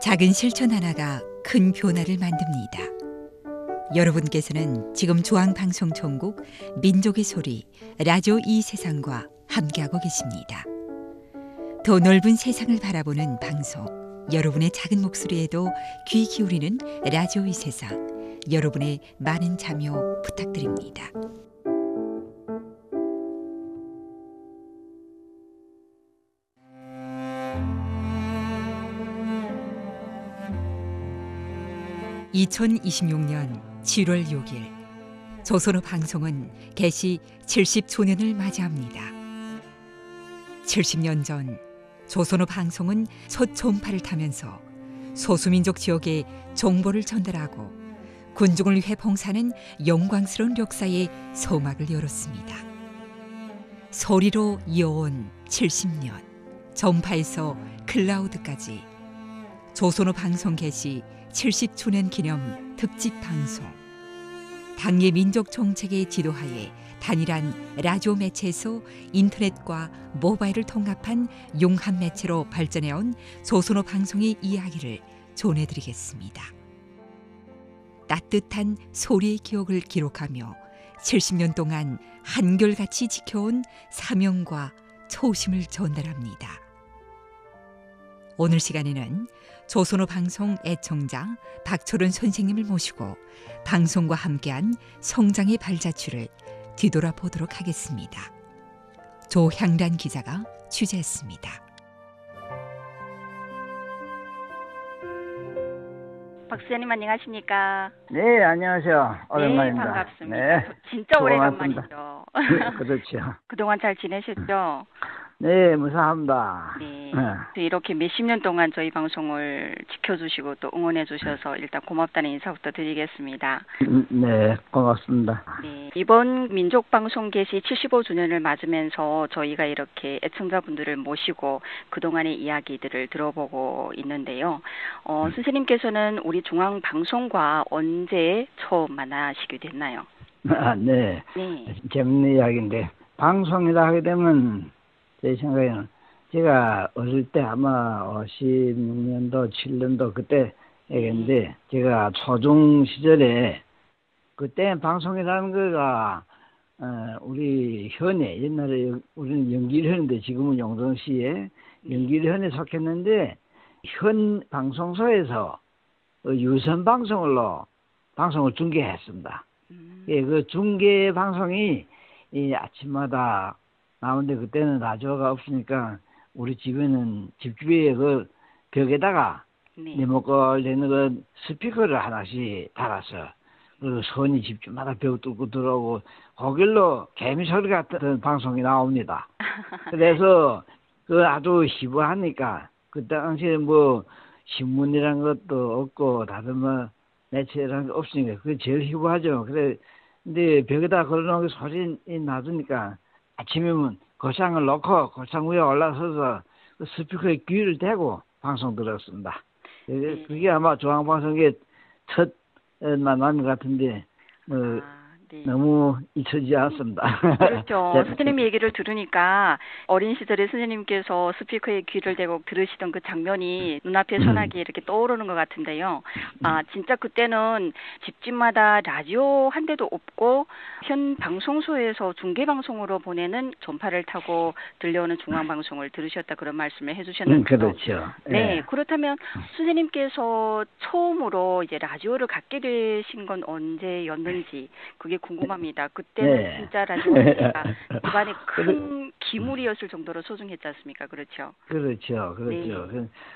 작은 실천 하나가 큰 변화를 만듭니다. 여러분께서는 지금 중앙방송 전국 민족의 소리 라디오 이 세상과 함께하고 계십니다. 더 넓은 세상을 바라보는 방송, 여러분의 작은 목소리에도 귀 기울이는 라디오 이 세상, 여러분의 많은 참여 부탁드립니다. (2026년 7월 6일) 조선어 방송은 개시 70주년을 맞이합니다. 70년 전 조선어 방송은 첫 전파를 타면서 소수민족 지역에 정보를 전달하고 군중을 위해 봉사하는 영광스러운 역사의 서막을 열었습니다. 소리로 이어온 70년, 전파에서 클라우드까지 조선어 방송 개시 70주년 기념 특집 방송. 당의 민족 정책의 지도하에 단일한 라디오 매체에서 인터넷과 모바일을 통합한 융합 매체로 발전해온 조선어 방송의 이야기를 전해드리겠습니다. 따뜻한 소리의 기억을 기록하며 70년 동안 한결같이 지켜온 사명과 초심을 전달합니다. 오늘 시간에는 조선어 방송 애청자 박철원 선생님을 모시고 방송과 함께한 성장의 발자취를 뒤돌아보도록 하겠습니다. 조향란 기자가 취재했습니다. 박수님 안녕하십니까? 네, 안녕하세요. 오랜만입니다. 네, 반갑습니다. 네, 진짜 고맙습니다. 오래간만이죠. 그렇죠. 그동안 잘 지내셨죠? 네, 무사합니다. 네. 이렇게 몇십 년 동안 저희 방송을 지켜주시고 또 응원해 주셔서 일단 고맙다는 인사부터 드리겠습니다. 네, 고맙습니다. 네. 이번 민족방송 개시 75주년을 맞으면서 저희가 이렇게 애청자분들을 모시고 그동안의 이야기들을 들어보고 있는데요. 선생님께서는 우리 중앙방송과 언제 처음 만나시게 됐나요? 네. 네. 재밌는 이야기인데, 방송이라 하게 되면 제 생각에는 제가 어릴 때 아마 16년도, 7년도 그때 얘기했는데, 제가 초중 시절에 그때 방송이라는 거가 우리 현에 옛날에 우리는 연길현인데 지금은 용동시에 연길현에 속했는데 현 방송소에서 유선 방송으로 방송을 중계했습니다. 예, 그 중계 방송이 이 아침마다 나오는데 그때는 라디오가 없으니까 우리 집에는 집주위에 그 벽에다가 리모컨 되는 그 스피커를 하나씩 달았어요. 그 선이 집주마다 벽 뚫고 들어오고 거길로 개미 소리 같은 방송이 나옵니다. 그래서 그 아주 희부하니까 그 당시에 뭐 신문이란 것도 없고 다른 뭐 매체라는 게 없으니까 그게 제일 희부하죠. 그래 근데 벽에다 걸어놓은 게 소리 나주니까 아침이면 거상을 놓고 거상 위에 올라서서 그 스피커에 귀를 대고 방송 들었습니다. 그게 아마 중앙방송의 첫 만남 같은데 너무 잊혀지지 않습니다. 그렇죠. 선생님 얘기를 들으니까 어린 시절에 선생님께서 스피커에 귀를 대고 들으시던 그 장면이 눈앞에 선하게 이렇게 떠오르는 것 같은데요. 진짜 그때는 집집마다 라디오 한 대도 없고 현 방송소에서 중계방송으로 보내는 전파를 타고 들려오는 중앙방송을 들으셨다 그런 말씀을 해주셨는데요. 그렇죠. 네, 그렇다면 선생님께서 처음으로 이제 라디오를 갖게 되신 건 언제였는지 그게 궁금합니다. 그때는 진짜 라디오가 집안에 큰 기물이었을 정도로 소중했지 않습니까? 그렇죠? 그렇죠. 네.